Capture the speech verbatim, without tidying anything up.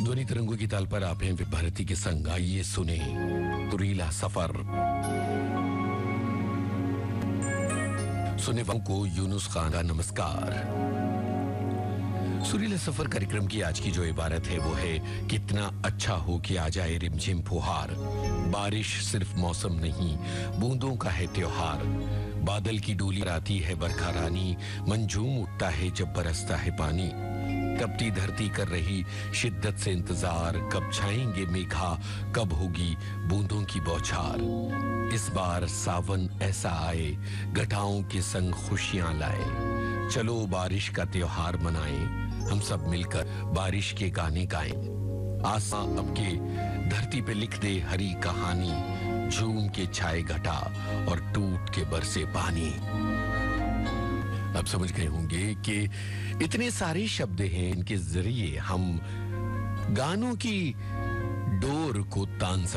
ध्वनि तरंगों की ताल पर आप हैं विद भारती के संग। आइए सुने सुरीला सफर। सुने को यूनुस खान का नमस्कार। सुरीला सफर कार्यक्रम की आज की जो इबारत है वो है, कितना अच्छा हो कि आ जाए रिमझिम फुहार। बारिश सिर्फ मौसम नहीं, बूंदों का है त्योहार। बादल की डोली आती है बरखा रानी, मंजूम उठता है जब बरसता है पानी। तपती धरती कर रही शिद्दत से इंतजार, कब छाएंगे मेघा, कब होगी बूंदों की बौछार। इस बार सावन ऐसा आए, घटाओं के संग खुशियां लाए। चलो बारिश का त्योहार मनाएं, हम सब मिलकर बारिश के गाने गाएं। आसमां अब के धरती पे लिख दे हरी कहानी, झूम के छाए घटा और टूट के बरसे पानी। अब समझ गए होंगे कि इतने सारे शब्द हैं इनके जरिए हम गानों की डोर को तान सकते